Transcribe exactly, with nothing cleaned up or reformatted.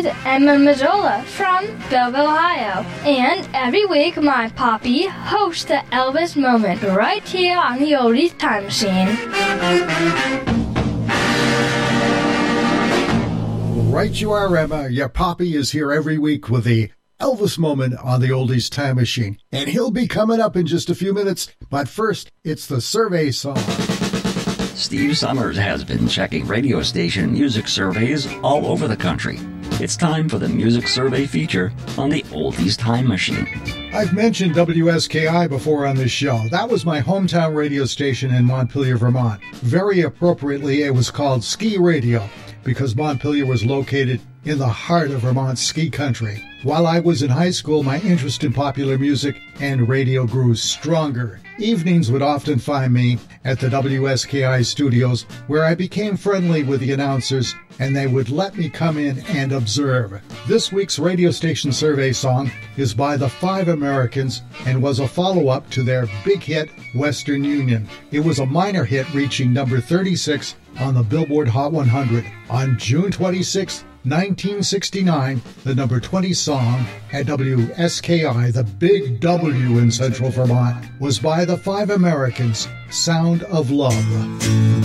is Emma Mazzola from Belleville, Ohio. And every week, my poppy hosts the Elvis Moment right here on the Oldies Time Machine. Right you are, Emma. Your poppy is here every week with the Elvis Moment on the Oldies Time Machine. And he'll be coming up in just a few minutes. But first, it's the survey song. Steve Summers has been checking radio station music surveys all over the country. It's time for the music survey feature on the Oldies Time Machine. I've mentioned W S K I before on this show. That was my hometown radio station in Montpelier, Vermont. Very appropriately, it was called Ski Radio because Montpelier was located in the heart of Vermont's ski country. While I was in high school, my interest in popular music and radio grew stronger. Evenings would often find me at the W S K I studios, where I became friendly with the announcers, and they would let me come in and observe. This week's radio station survey song is by the Five Americans and was a follow-up to their big hit, Western Union. It was a minor hit, reaching number thirty-six on the Billboard Hot one hundred. On June twenty-sixth, nineteen sixty-nine, the number twenty song at W S K I, the big W in Central Vermont, was by the Five Americans, Sound of Love.